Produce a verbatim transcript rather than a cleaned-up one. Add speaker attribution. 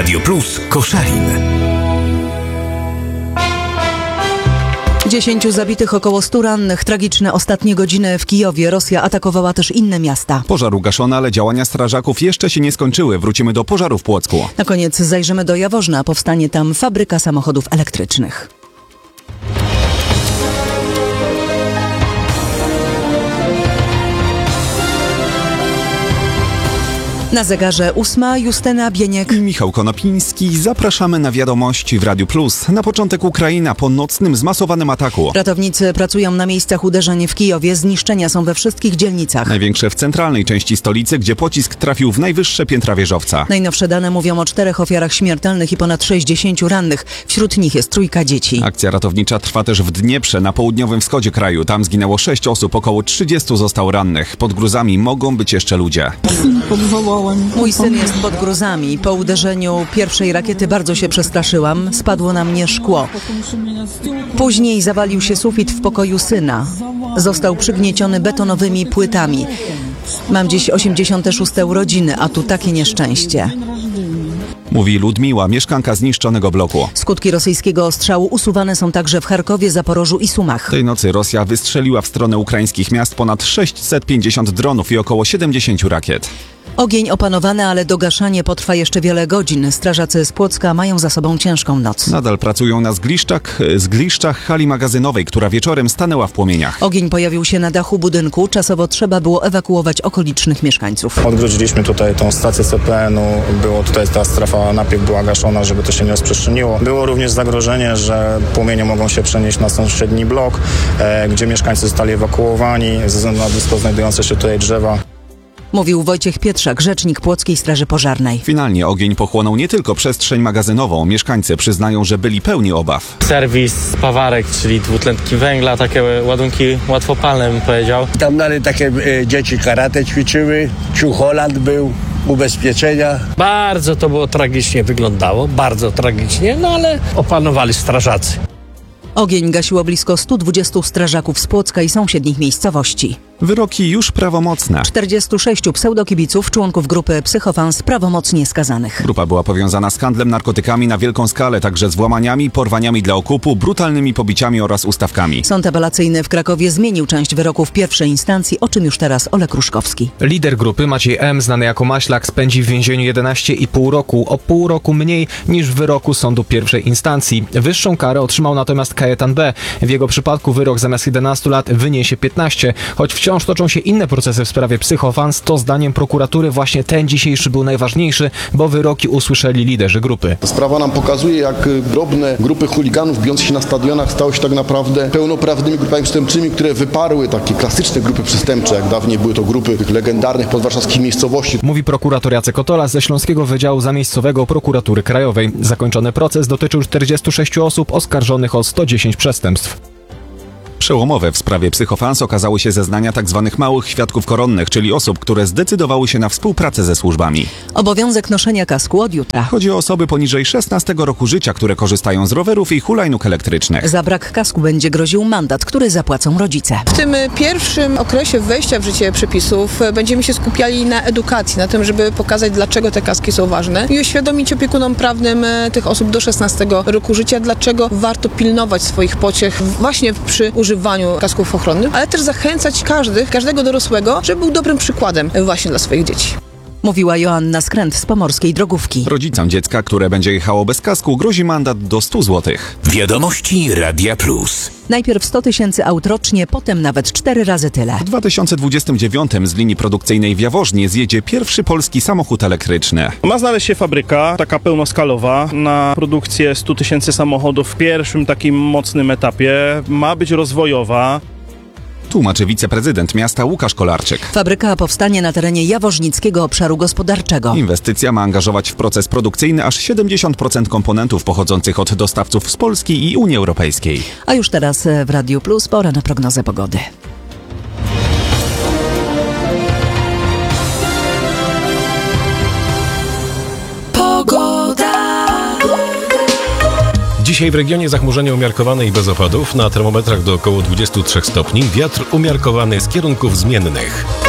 Speaker 1: Radio Plus Koszalin.
Speaker 2: Dziesięciu zabitych, około stu rannych. Tragiczne ostatnie godziny w Kijowie. Rosja atakowała też inne miasta.
Speaker 3: Pożar ugaszony, ale działania strażaków jeszcze się nie skończyły. Wrócimy do pożaru w Płocku.
Speaker 2: Na koniec zajrzymy do Jaworzna. Powstanie tam fabryka samochodów elektrycznych. Na zegarze ósma. Justyna Bieniek
Speaker 3: i Michał Konopiński. Zapraszamy na wiadomości w Radiu Plus. Na początek Ukraina po nocnym zmasowanym ataku.
Speaker 2: Ratownicy pracują na miejscach uderzeń w Kijowie. Zniszczenia są we wszystkich dzielnicach.
Speaker 3: Największe w centralnej części stolicy, gdzie pocisk trafił w najwyższe piętra wieżowca.
Speaker 2: Najnowsze dane mówią o czterech ofiarach śmiertelnych i ponad sześćdziesięciu rannych. Wśród nich jest trójka dzieci.
Speaker 3: Akcja ratownicza trwa też w Dnieprze, na południowym wschodzie kraju. Tam zginęło sześć osób, około trzydziestu zostało rannych. Pod gruzami mogą być jeszcze ludzie.
Speaker 2: Mój syn jest pod gruzami. Po uderzeniu pierwszej rakiety bardzo się przestraszyłam. Spadło na mnie szkło. Później zawalił się sufit w pokoju syna. Został przygnieciony betonowymi płytami. Mam dziś osiemdziesiąte szóste urodziny, a tu takie nieszczęście.
Speaker 3: Mówi Ludmiła, mieszkanka zniszczonego bloku.
Speaker 2: Skutki rosyjskiego ostrzału usuwane są także w Charkowie, Zaporożu i Sumach.
Speaker 3: Tej nocy Rosja wystrzeliła w stronę ukraińskich miast ponad sześćset pięćdziesiąt dronów i około siedemdziesiąt rakiet.
Speaker 2: Ogień opanowany, ale dogaszanie potrwa jeszcze wiele godzin. Strażacy z Płocka mają za sobą ciężką noc.
Speaker 3: Nadal pracują na zgliszczach, zgliszczach hali magazynowej, która wieczorem stanęła w płomieniach.
Speaker 2: Ogień pojawił się na dachu budynku. Czasowo trzeba było ewakuować okolicznych mieszkańców.
Speaker 4: Odgrodziliśmy tutaj tą stację C P N u. Było tutaj ta strefa napiek była gaszona, żeby to się nie rozprzestrzeniło. Było również zagrożenie, że płomienie mogą się przenieść na sąsiedni blok, e, gdzie mieszkańcy zostali ewakuowani ze względu na blisko znajdujące się tutaj drzewa.
Speaker 2: Mówił Wojciech Pietrzak, rzecznik Płockiej Straży Pożarnej.
Speaker 3: Finalnie ogień pochłonął nie tylko przestrzeń magazynową. Mieszkańcy przyznają, że byli pełni obaw.
Speaker 5: Serwis spawarek, czyli dwutlenki węgla, takie ładunki łatwopalne, bym powiedział.
Speaker 6: Tam nawet takie e, dzieci karate ćwiczyły, ciucholand był, ubezpieczenia.
Speaker 7: Bardzo to było tragicznie wyglądało, bardzo tragicznie, no ale opanowali strażacy.
Speaker 2: Ogień gasiło blisko stu dwudziestu strażaków z Płocka i sąsiednich miejscowości.
Speaker 3: Wyroki już prawomocne.
Speaker 2: czterdziestu sześciu pseudokibiców, członków grupy Psychofans, prawomocnie skazanych.
Speaker 3: Grupa była powiązana z handlem narkotykami na wielką skalę, także z włamaniami, porwaniami dla okupu, brutalnymi pobiciami oraz ustawkami.
Speaker 2: Sąd apelacyjny w Krakowie zmienił część wyroków pierwszej instancji, o czym już teraz Olek Ruszkowski.
Speaker 8: Lider grupy Maciej M., znany jako Maślak, spędzi w więzieniu jedenaście i pół roku, o pół roku mniej niż w wyroku sądu pierwszej instancji. Wyższą karę otrzymał natomiast Kajetan B. W jego przypadku wyrok zamiast jedenastu lat wyniesie piętnaście, choć wciąż toczą się inne procesy w sprawie Psychofans, to zdaniem prokuratury właśnie ten dzisiejszy był najważniejszy, bo wyroki usłyszeli liderzy grupy.
Speaker 9: Sprawa nam pokazuje, jak drobne grupy chuliganów bijące się na stadionach stały się tak naprawdę pełnoprawnymi grupami przestępczymi, które wyparły takie klasyczne grupy przestępcze, jak dawniej były to grupy tych legendarnych podwarszawskich miejscowości.
Speaker 8: Mówi prokurator Jacek Otola ze Śląskiego Wydziału Zamiejscowego Prokuratury Krajowej. Zakończony proces dotyczył czterdziestu sześciu osób oskarżonych o sto dziesięć przestępstw.
Speaker 3: Przełomowe w sprawie Psychofans okazały się zeznania tzw. małych świadków koronnych, czyli osób, które zdecydowały się na współpracę ze służbami.
Speaker 2: Obowiązek noszenia kasku od jutra.
Speaker 3: Chodzi o osoby poniżej szesnastego roku życia, które korzystają z rowerów i hulajnóg elektrycznych.
Speaker 2: Za brak kasku będzie groził mandat, który zapłacą rodzice.
Speaker 10: W tym pierwszym okresie wejścia w życie przepisów będziemy się skupiali na edukacji, na tym, żeby pokazać, dlaczego te kaski są ważne i uświadomić opiekunom prawnym tych osób do szesnastego roku życia, dlaczego warto pilnować swoich pociech właśnie przy używaniu kasków ochronnych, ale też zachęcać każdych, każdego dorosłego, żeby był dobrym przykładem właśnie dla swoich dzieci.
Speaker 2: Mówiła Joanna Skręt z Pomorskiej Drogówki.
Speaker 3: Rodzicom dziecka, które będzie jechało bez kasku, grozi mandat do stu złotych.
Speaker 1: Wiadomości Radia Plus.
Speaker 2: Najpierw sto tysięcy aut rocznie, potem nawet cztery razy tyle.
Speaker 3: W dwa tysiące dwudziestym dziewiątym z linii produkcyjnej w Jaworznie zjedzie pierwszy polski samochód elektryczny.
Speaker 11: Ma znaleźć się fabryka, taka pełnoskalowa, na produkcję stu tysięcy samochodów w pierwszym takim mocnym etapie. Ma być rozwojowa.
Speaker 3: Tłumaczy wiceprezydent miasta Łukasz Kolarczyk.
Speaker 2: Fabryka powstanie na terenie Jaworznickiego Obszaru Gospodarczego.
Speaker 3: Inwestycja ma angażować w proces produkcyjny aż siedemdziesiąt procent komponentów pochodzących od dostawców z Polski i Unii Europejskiej.
Speaker 2: A już teraz w Radiu Plus pora na prognozę pogody.
Speaker 12: Dzisiaj w regionie zachmurzenie umiarkowane i bez opadów, na termometrach do około dwudziestu trzech stopni, wiatr umiarkowany z kierunków zmiennych.